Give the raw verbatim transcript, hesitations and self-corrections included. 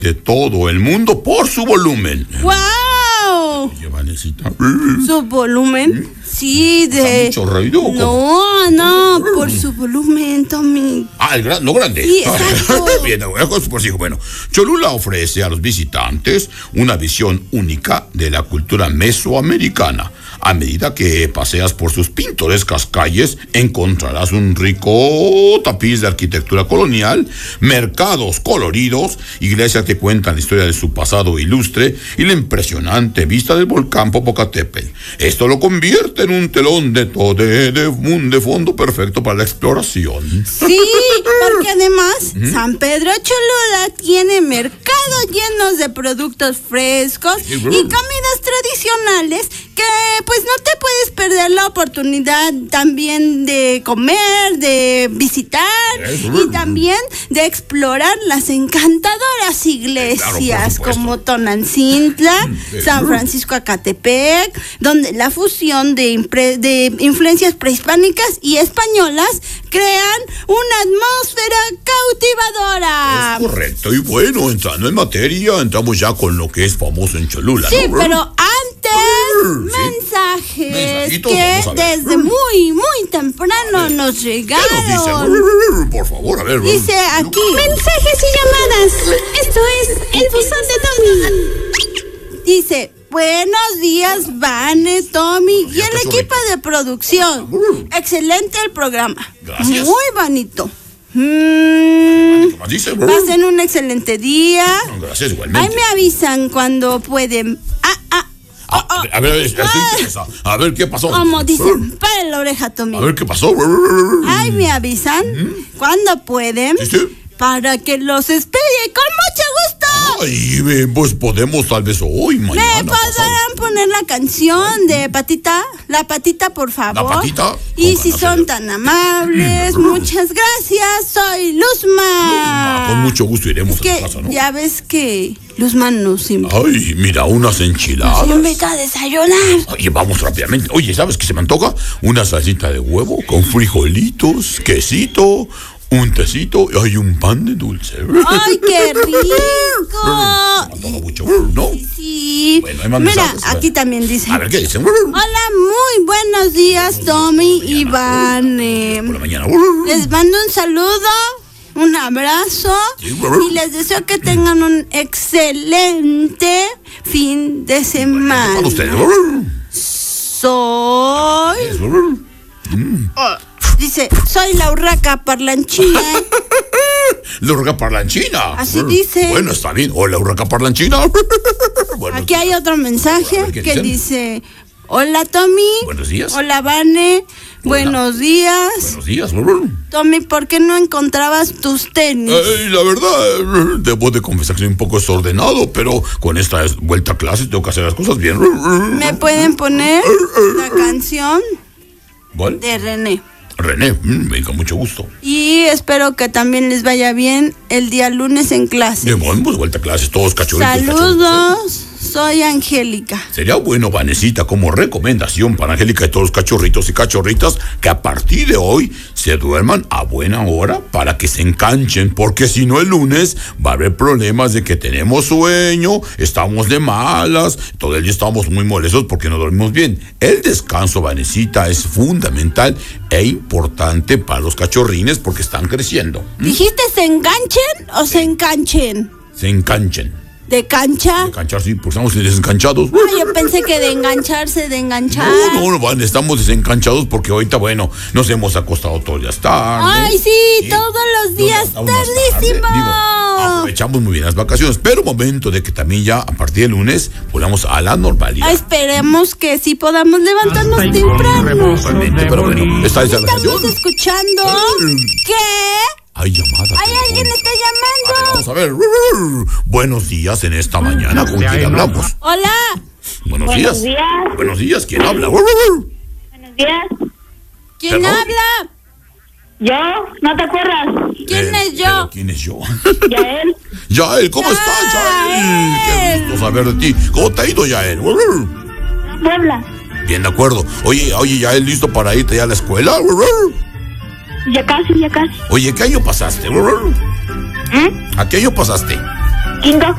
de todo el mundo por su volumen. ¡Wow! Oye, Vanesita. ¿Su volumen? Sí, de... ¿Mucho ruido? No, no, por su volumen, Tommy. Ah, el gran, lo grande. Sí, exacto. Bien, pues digo, bueno, Cholula ofrece a los visitantes una visión única de la cultura mesoamericana. A medida que paseas por sus pintorescas calles, encontrarás un rico tapiz de arquitectura colonial, mercados coloridos, iglesias que cuentan la historia de su pasado ilustre y la impresionante vista del volcán Popocatépetl. Esto lo convierte en un telón de, to- de, de, un de fondo perfecto para la exploración. Sí, porque además San Pedro Cholula tiene mercados llenos de productos frescos y comidas tradicionales que pues no te puedes perder la oportunidad también de comer, de visitar y también de explorar las encantadoras iglesias claro, como Tonantzintla, San Francisco Acatepec, donde la fusión de, impre- de influencias prehispánicas y españolas crean una atmósfera cautivadora. Es correcto, y bueno, entrando en materia, entramos ya con lo que es famoso en Cholula, Sí, ¿no? pero antes, Sí. mensajes Mensajitos, que vamos a ver. desde muy, muy temprano nos ¿Qué nos llegaron. dicen? Por favor, a ver. Dice aquí, Mensajes y llamadas. Esto es el buzón de Tommy. dice, buenos días, Vane, Tommy y Ya el está equipo de producción. Excelente el programa. Gracias. Muy bonito. Mm, ¿Qué más dice? pasen un excelente día. Gracias, igualmente. Ahí me avisan cuando pueden. Ah, ah. Ah, oh, oh. a ver, a ver, Ah. esa. A ver, ¿qué pasó? Como dicen, para la oreja, Tommy. A ver, ¿qué pasó? Ay, me avisan cuando pueden ¿Sí, sí? para que los espere con mucho gusto. Ay, eh, pues podemos tal vez hoy, ¿Me mañana, pasado. podrán poner la canción de Patita? La Patita, por favor. ¿La Patita? Y ¿Cómo si van a son hacer? tan amables, muchas gracias. Soy Luzma. Ah, con mucho gusto iremos Es que a tu casa, ¿no? ya ves que Luzma nos invita. Ay, mira, unas enchiladas. Nos invita a desayunar. Oye, vamos rápidamente. Oye, ¿sabes qué se me antoja? Una salsita de huevo con frijolitos, quesito, un tecito y hay un pan de dulce. ¡Ay, qué rico! Se me antoja mucho, ¿no? Sí. Bueno, hay más Mira, mensajes, a ver. aquí también dice. A ver, ¿qué dicen? Hola, muy buenos días, Tommy y Vane. Por la mañana. Les mando un saludo, un abrazo y les deseo que tengan un excelente fin de semana. Para ustedes. Soy... Oh, dice, soy la urraca parlanchina. La urraca parlanchina. Así dice. Bueno, está bien. Hola, urraca parlanchina. Bueno, Aquí hay otro mensaje A ver, ¿qué que dicen? dice, hola Tommy. Buenos días. Hola Vane. Buenos días. Buenos días. Tommy, ¿por qué no encontrabas tus tenis? Ay, la verdad, debo de confesar que soy un poco desordenado, pero con esta vuelta a clases tengo que hacer las cosas bien. ¿Me pueden poner la canción ¿Cuál? de René? René, mm, venga, mucho gusto. Y espero que también les vaya bien el día lunes en clase. Bien, bueno, pues vuelta a clases, todos cachorritos. cachorritos. Saludos, soy Angélica. Sería bueno, Vanesita, como recomendación para Angélica y todos los cachorritos y cachorritas, que a partir de hoy se duerman a buena hora para que se enganchen, porque si no el lunes va a haber problemas de que tenemos sueño, estamos de malas, todo el día estamos muy molestos porque no dormimos bien. El descanso, Vanesita, es fundamental e importante para los cachorrines porque están creciendo. ¿Dijiste se enganchen o se enganchen? Se enganchen. ¿De cancha? Enganchar, sí, porque estamos desenganchados. Ay, yo pensé que de engancharse, de enganchar. No, no, no, Van, estamos desenganchados porque ahorita, bueno, nos hemos acostado todos los días tarde. Ay, sí, todos los días Nos levantamos más tarde. tardísimo. Digo, aprovechamos muy bien las vacaciones, pero momento de que también ya a partir del lunes volvamos a la normalidad. Ay, esperemos que sí podamos levantarnos temprano. Igualmente, pero bueno, ¿está esa Estamos relación? escuchando. ¿Qué? Hay llamadas. ¿Hay alguien está llamando? Vamos a ver. Buenos días en esta mañana. ¿Con quién hablamos? Hola. Buenos, Buenos días. días. Buenos días. ¿Quién habla? Buenos días. ¿Quién ¿Perdón? habla? ¿Yo? ¿No te acuerdas? ¿Quién Eh, es yo? pero ¿Quién es yo? Yael. Yael, ¿cómo estás, Yael? Qué gusto saber de ti. ¿Cómo te ha ido, Yael? Puebla. Bien, de acuerdo. Oye, oye, Yael, ¿listo para irte ya a la escuela? Ya casi, ya casi. Oye, ¿qué año pasaste? ¿Eh? ¿A qué año pasaste? Quinto.